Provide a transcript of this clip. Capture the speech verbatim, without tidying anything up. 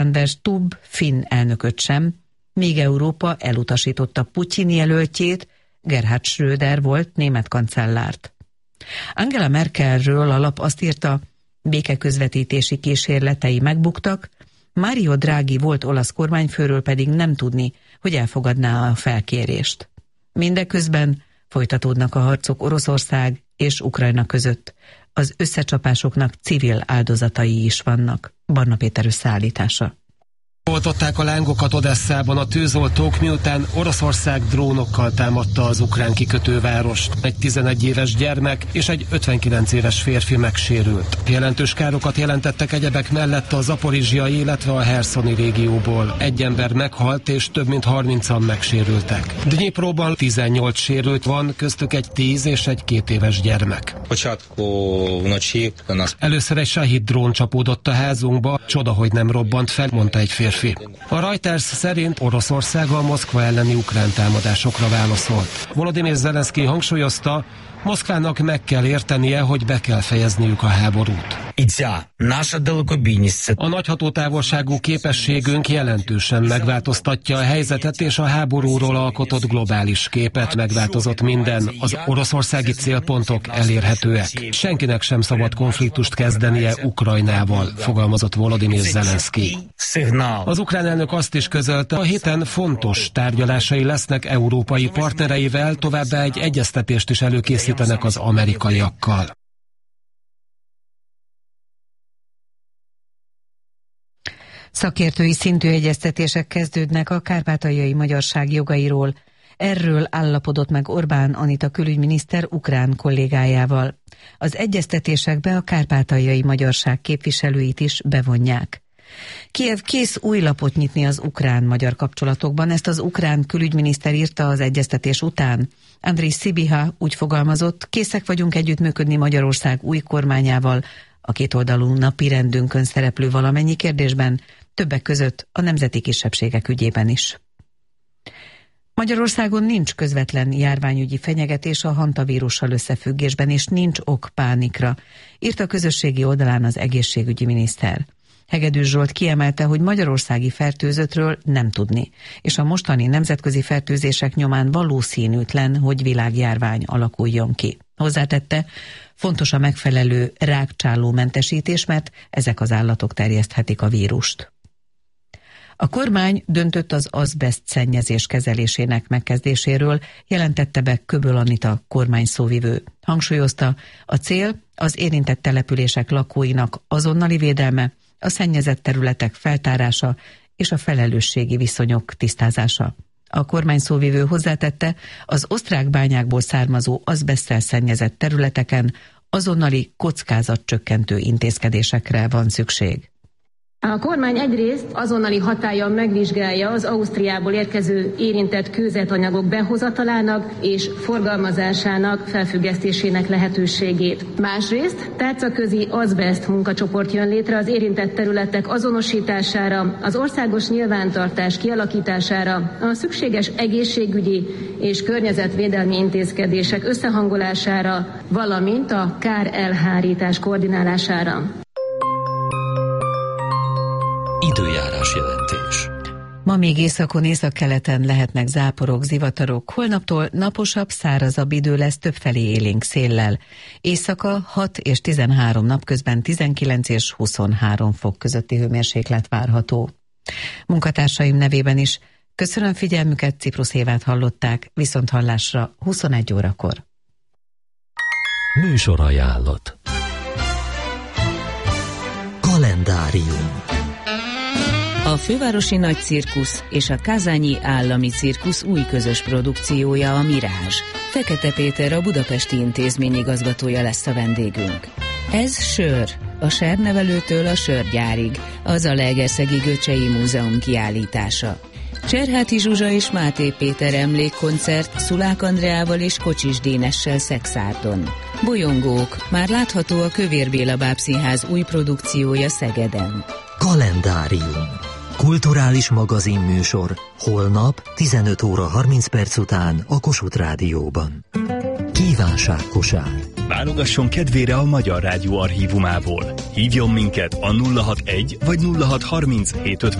Alexander Stubb finn elnököt sem, míg Európa elutasította Putyin jelöltjét, Gerhard Schröder volt német kancellárt. Angela Merkelről a lap azt írta, békeközvetítési kísérletei megbuktak, Mario Draghi volt olasz kormányfőről pedig nem tudni, hogy elfogadná a felkérést. Mindeközben folytatódnak a harcok Oroszország és Ukrajna között. Az összecsapásoknak civil áldozatai is vannak. Barna Péter összeállítása. Oltották a lángokat Odesszában a tűzoltók, miután Oroszország drónokkal támadta az ukrán kikötővárost. Egy tizenegy éves gyermek és egy ötvenkilenc éves férfi megsérült. Jelentős károkat jelentettek egyebek mellett a zaporizsiai, illetve a herszoni régióból. Egy ember meghalt és több mint harmincan megsérültek. Dnyipróban tizennyolc sérült van, köztük egy tíz és egy két éves gyermek. Először egy Shahid drón csapódott a házunkba, csoda, hogy nem robbant fel, mondta egy férfi. A Reuters szerint Oroszország a Moszkva elleni ukrán támadásokra válaszolt. Volodymyr Zelenszkij hangsúlyozta, Moszkvának meg kell értenie, hogy be kell fejezniük a háborút. A nagyhatótávolságú képességünk jelentősen megváltoztatja a helyzetet, és a háborúról alkotott globális képet. Megváltozott minden, az oroszországi célpontok elérhetőek. Senkinek sem szabad konfliktust kezdenie Ukrajnával, fogalmazott Volodymyr Zelenszkij. Az ukrán elnök azt is közölte, a héten fontos tárgyalásai lesznek európai partnereivel, továbbá egy egyeztetést is előkészítenek az amerikaiakkal. Szakértői szintű egyeztetések kezdődnek a kárpátaljai magyarság jogairól. Erről állapodott meg Orbán Anita külügyminiszter ukrán kollégájával. Az egyeztetésekbe a kárpátaljai magyarság képviselőit is bevonják. Kijev kész új lapot nyitni az ukrán-magyar kapcsolatokban, ezt az ukrán külügyminiszter írta az egyeztetés után. Andriy Sybiha úgy fogalmazott, készek vagyunk együttműködni Magyarország új kormányával, a kétoldalú napirendünkön szereplő valamennyi kérdésben, többek között a nemzeti kisebbségek ügyében is. Magyarországon nincs közvetlen járványügyi fenyegetés a hantavírussal összefüggésben, és nincs ok pánikra, írta a közösségi oldalán az egészségügyi miniszter. Hegedűs Zsolt kiemelte, hogy magyarországi fertőzöttről nem tudni, és a mostani nemzetközi fertőzések nyomán valószínűtlen, hogy világjárvány alakuljon ki. Hozzátette, fontos a megfelelő rákcsálómentesítés, mert ezek az állatok terjeszthetik a vírust. A kormány döntött az azbeszt szennyezés kezelésének megkezdéséről, jelentette be Köböl Anita kormányszóvivő. Hangsúlyozta, a cél az érintett települések lakóinak azonnali védelme, a szennyezett területek feltárása és a felelősségi viszonyok tisztázása. A kormányszóvivő hozzátette, az osztrák bányákból származó azbeszttel szennyezett területeken azonnali kockázatcsökkentő intézkedésekre van szükség. A kormány egyrészt azonnali hatállyal megvizsgálja az Ausztriából érkező érintett kőzetanyagok behozatalának és forgalmazásának felfüggesztésének lehetőségét. Másrészt tárcaközi azbeszt munkacsoport jön létre az érintett területek azonosítására, az országos nyilvántartás kialakítására, a szükséges egészségügyi és környezetvédelmi intézkedések összehangolására, valamint a kárelhárítás koordinálására. Időjárás jelentés. Ma még északon, északkeleten lehetnek záporok, zivatarok, holnaptól naposabb, szárazabb idő lesz többfelé élénk széllel. Éjszaka hat és tizenhárom, napközben tizenkilenc és huszonhárom fok közötti hőmérséklet várható. Munkatársaim nevében is köszönöm figyelmüket, Ciprus Évát hallották, viszonthallásra huszonegy órakor. Műsorajánlat. Kalendárium. A Fővárosi Nagy Cirkusz és a Kázányi Állami Cirkusz új közös produkciója a Mirázs. Fekete Péter, a Budapesti Intézmény igazgatója lesz a vendégünk. Ez Sör, a sernevelőtől a sörgyárig, a Zalaegerszegi Göcsei Múzeum kiállítása. Cserháti Zsuzsa és Máté Péter emlékkoncert Szulák Andreával és Kocsis Dénessel Szexárdon. Bolyongók, már látható a Kövér Béla Bábszínház új produkciója Szegeden. Kalendárium. Kulturális magazinműsor holnap tizenöt óra harminc perc után a Kossuth Rádióban. Kívánságkosár. Válogasson kedvére a Magyar Rádió archívumából. Hívjon minket a nulla hatvanegy vagy nulla hatszázharminc hét